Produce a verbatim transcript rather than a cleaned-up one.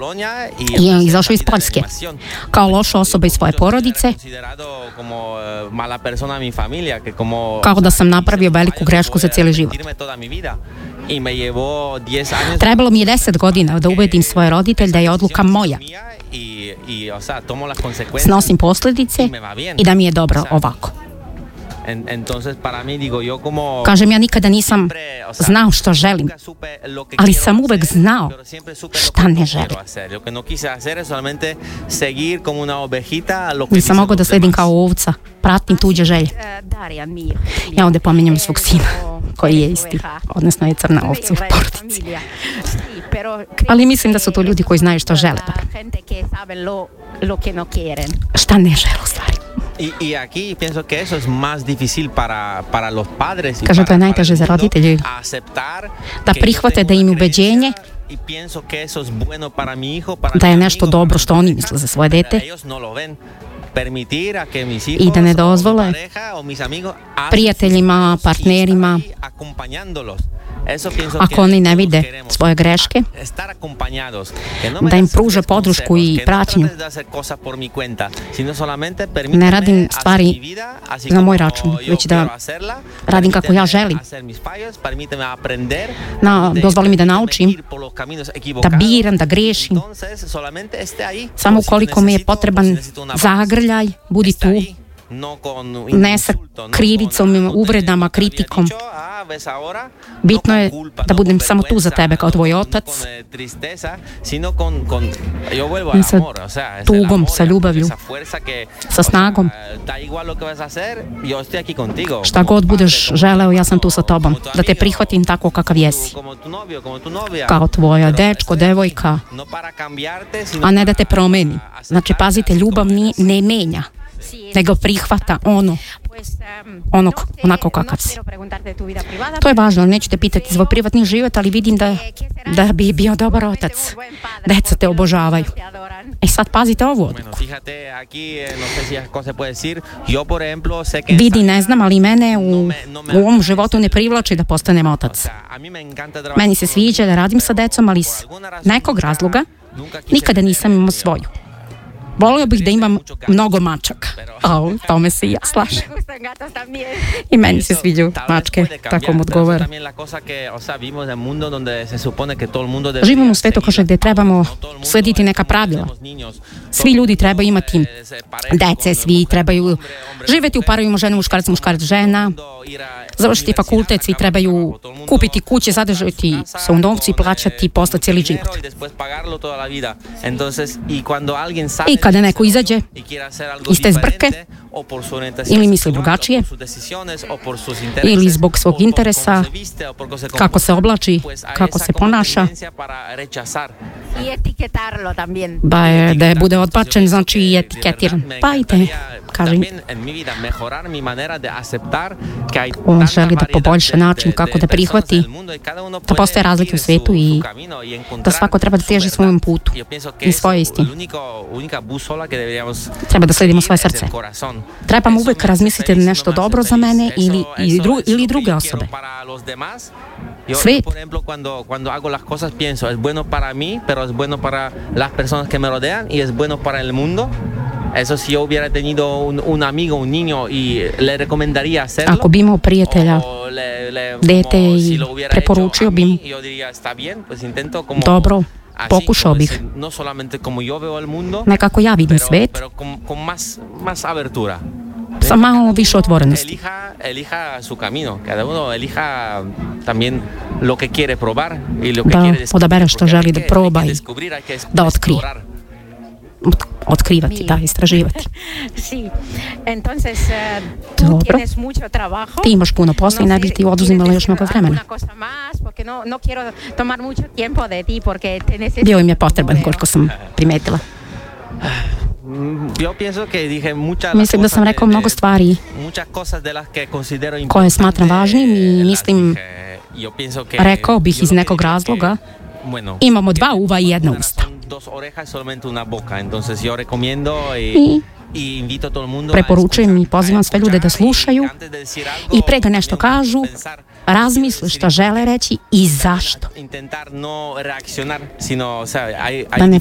i izašao iz Poljske kao loša osoba iz svoje porodice, kao da sam napravio veliku grešku za cijeli život. Trebalo mi je deset godina da ubedim svoje roditelje da je odluka moja. Snosim posljedice i da mi je dobro ovako. Kažem, ja nikada nisam znao što želim, ali sam uvek znao šta ne želim. Nisam mogao da sledim kao ovca, pratim tuđe želje. Ja ovdje pominjem svog sina, koji je isti, odnosno je crna ovca u porodici. Ali mislim da su to ljudi koji znaju što žele. Šta ne žele u stvari. Kaže, to je najteže za roditelji da prihvate da im ubeđenje da je nešto dobro što oni misle za svoje dete i da ne dozvole prijateljima, partnerima, ako oni ne vide svoje greške, da im pruže podršku i pratnju. Ne radim stvari na moj račun, već da radim kako ja želim. Na, dozvoli mi da naučim, da biram, da grešim. Samo ukoliko mi je potreban zagrljaj, budi tu. Ne sa krivicom, uvredama, kritikom. Bitno je da budem samo tu za tebe kao tvoj otac, ne sa tugom, sa ljubavlju, sa snagom. Šta god budeš želeo, ja sam tu sa tobom, da te prihvatim tako kakav jesi, kao tvoja dečko, devojka, a ne da te promenim. Znači, pazite, ljubav ni, ne menja, nego prihvata ono, onog, onako kakav si. To je važno, neću te pitati svoj privatni život, ali vidim da, da bi bio dobar otac. Deca te obožavaju. E sad pazite ovu odluku. Vidi, ne znam, ali mene u, u ovom životu ne privlači da postanem otac. Meni se sviđa da radim sa decom, ali iz nekog razloga nikada nisam imao svoju. Volio bih da imam mnogo mačaka. O, tome se i ja slažem. I meni se sviđaju mačke, tako mu odgovara. Živimo u svetu kaže gdje trebamo slediti neka pravila. Svi ljudi trebaju imati dece, svi trebaju živjeti u parovima žena, muškarac, muškarac, žena, završiti fakultet, svi trebaju kupiti kuće, zadržati se u novcu i plaćati posle cijeli život. I kada neko izađe iz te zbrke, ili misli drugačije, ili zbog svog interesa, kako se oblači, kako se ponaša, ba je, da je bude odbačen, znači i etiketiran. Pa i te, kažem, on želi da poboljša način kako da prihvati da postoje razlike u svetu i da svako treba da teži svojom putu i svoje istine. Treba da sledimo svoje srce. Trebamo uvek razmisliti da nešto dobro za mene ili, ili, dru, ili druge osobe. Svet. Cuando hago las cosas pienso es bueno para mí, pero es bueno para las personas que me rodean y es bueno para el mundo. Eso si yo hubiera tenido un, un amigo, un niño y le recomendaría hacerlo. Ako bi imao prijatelja, dete i preporučio bi mu, dobro, pokušao bih. Nekako ja vidim svet, sa malo više otvorenosti. Da odabere što želi da proba i da otkrije. Otkrivati, da, istraživati. Dobro. Ti imaš puno posla i ne bi ti oduzimala još mnogo vremena. Bio im je potreban, koliko sam primetila. Mislim da sam rekao mnogo stvari koje smatram važnim i mislim, rekao bih iz nekog razloga, imamo dva uva i jedna usta. I preporučujem i pozivam sve ljude da slušaju i pre da nešto kažu, razmisle šta žele reći i zašto. Da ne